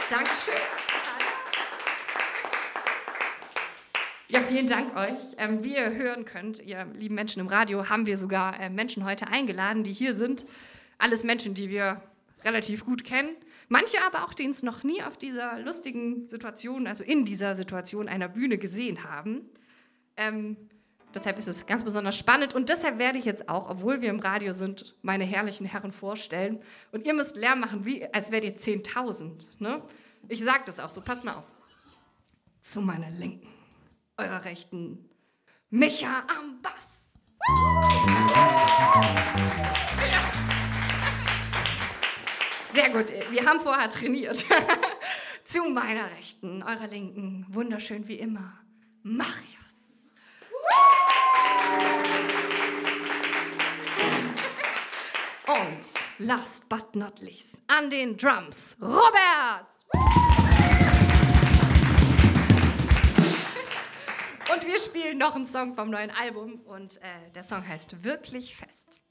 Dankeschön. Ja, vielen Dank euch. Wie ihr hören könnt, ihr lieben Menschen im Radio, haben wir sogar Menschen heute eingeladen, die hier sind. Alles Menschen, die wir relativ gut kennen. Manche aber auch, die uns noch nie auf dieser lustigen Situation, also in dieser Situation einer Bühne gesehen haben. Deshalb ist es ganz besonders spannend und deshalb werde ich jetzt auch, obwohl wir im Radio sind, meine herrlichen Herren vorstellen. Und ihr müsst Lärm machen, als wärt ihr 10.000. Ne? Ich sage das auch so, passt mal auf. Zu meiner Linken, eurer Rechten, Micha am Bass. Ja. Sehr gut, wir haben vorher trainiert. Zu meiner Rechten, eurer Linken, wunderschön wie immer, Marius. Und last but not least, an den Drums, Robert! Und wir spielen noch einen Song vom neuen Album und der Song heißt Wirklich fest.